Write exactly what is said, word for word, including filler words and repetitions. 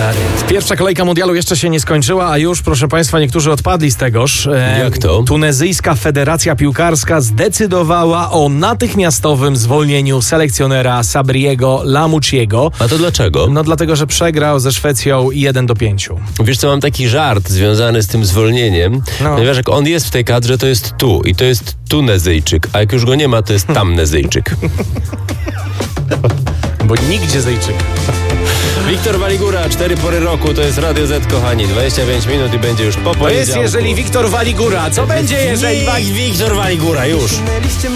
stary. Pierwsza kolejka mundialu jeszcze się nie skończyła, a już, proszę państwa, niektórzy odpadli z tegoż. E, Jak to? Tunezyjska Federacja Piłkarska zdecydowała o natychmiastowym zwolnieniu selekcjonera Sabriego Lamouchiego. A to dlaczego? No dlatego, że przegrał ze Szwecją jeden do pięciu. Wiesz co, mam taki żart związany z tym zwolnieniem, No. ponieważ jak on jest w tej kadrze, to jest tu i to jest Tunezyjczyk, a jak już go nie ma, to jest Tamnezyjczyk. Bo nigdzie Zejczyk. Wiktor Waligura, cztery pory roku, to jest Radio Z, kochani. dwadzieścia pięć minut i będzie już po To poniedziałku. jest, jeżeli Wiktor Waligura. Co będzie, jeżeli... Wik- Wiktor Waligura, już.